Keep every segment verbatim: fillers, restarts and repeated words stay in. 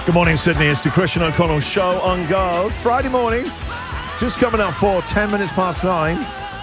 Good morning, Sydney. It's the Christian O'Connell Show on Go. Friday morning, just coming up for ten minutes past nine.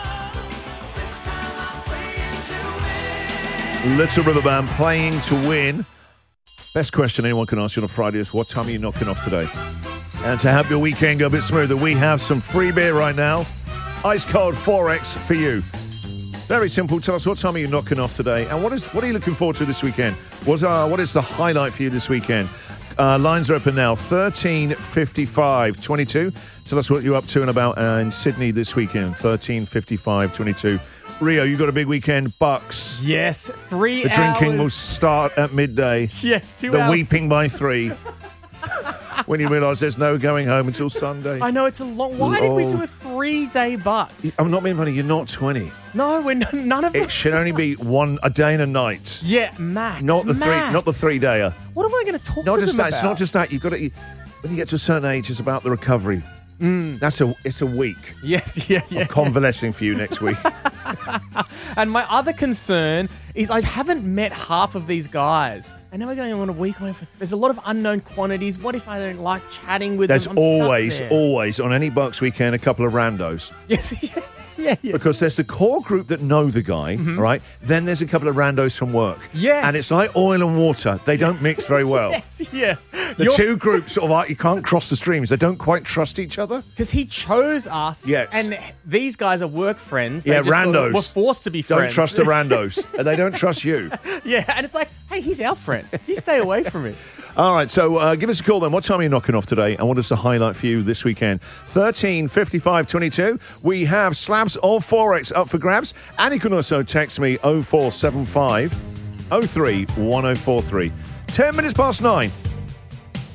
Little River Band playing to win. Best question anyone can ask you on a Friday is, what time are you knocking off today? And to help your weekend go a bit smoother, we have some free beer right now. Ice cold four X for you. Very simple. Tell us, what time are you knocking off today? And what is what are you looking forward to this weekend? What's, uh, what is the highlight for you this weekend? Uh, lines are open now. thirteen fifty-five twenty-two. Tell us what you're up to and about uh, in Sydney this weekend. thirteen fifty-five twenty-two. Rio, you got a big weekend. Bucks. Yes, three The hours. drinking will start at midday. Yes, two The hours. weeping by three. When you realise there's no going home until Sunday. I know, it's a long... Why did we Oh. do a three-day Bucks? I'm not being funny. You're not twenty. No, we're n- none of It us should only be one a day and a night. Yeah, max. Not the max. three. Not the three dayer. What am I going to talk Not to just them that. It's about? not just that. You've got to. You, when you get to a certain age, it's about the recovery. Mm. That's a. It's a week Yes, yeah, yeah. of convalescing for you next week. And my other concern is I haven't met half of these guys. And now we're going on a week. For, there's a lot of unknown quantities. What if I don't like chatting with There's them? I'm stuck always, there. always on any Bucks weekend a couple of randos. Yes, yeah, yeah, yeah. Because there's the core group that know the guy, Mm-hmm. right? Then there's a couple of randos from work. Yes. And it's like oil and water. They don't mix very well. Yes, yeah. The two groups sort of like, you can't cross the streams. They don't quite trust each other. Because he chose us. Yes. And these guys are work friends. They Yeah, just sort of randos. were forced to be Don't friends. trust the randos. And they don't trust you. Yeah, and it's like, hey, he's our friend. You stay away from him. All right, so uh, give us a call then. What time are you knocking off today? And what is the highlight for you this weekend? thirteen fifty-five twenty-two. We have slabs of four X up for grabs. And you can also text me oh four seven five oh three one oh four three. ten minutes past nine.